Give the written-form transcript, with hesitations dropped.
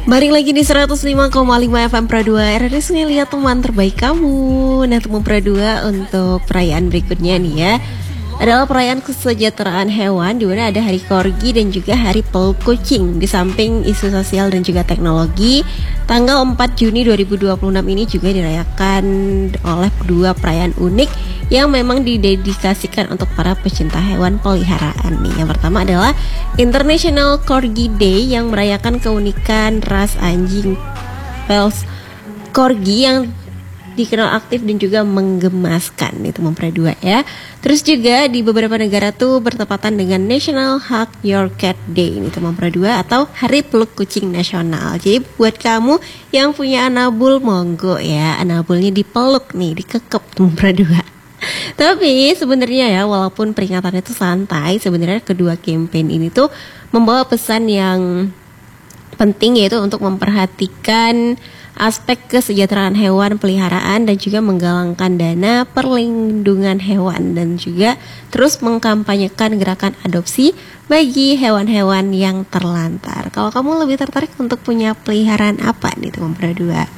Balik lagi di 105,5 FM Pro 2 RRI lihat teman terbaik kamu. Nah, teman Pro 2 untuk perayaan berikutnya nih ya adalah perayaan kesejahteraan hewan, di mana ada Hari Corgi dan juga Hari Peluk Kucing. Di samping isu sosial dan juga teknologi, tanggal 4 Juni 2026 ini juga dirayakan oleh dua perayaan unik yang memang didedikasikan untuk para pecinta hewan peliharaan nih. Yang pertama adalah International Corgi Day yang merayakan keunikan ras anjing Pels Corgi yang dikenal aktif dan juga menggemaskan, itu mempredua ya. Terus juga di beberapa negara tuh bertepatan dengan National Hug Your Cat Day, itu mempredua, atau Hari Peluk Kucing Nasional. Jadi buat kamu yang punya anabul, monggo ya, anabulnya dipeluk nih, dikekep tuh mempredua. Tapi sebenarnya ya, walaupun peringatannya itu santai, sebenarnya kedua campaign ini tuh membawa pesan yang penting, yaitu untuk memperhatikan aspek kesejahteraan hewan peliharaan dan juga menggalangkan dana perlindungan hewan, dan juga terus mengkampanyekan gerakan adopsi bagi hewan-hewan yang terlantar. Kalau kamu lebih tertarik untuk punya peliharaan apa nih teman Pro 2?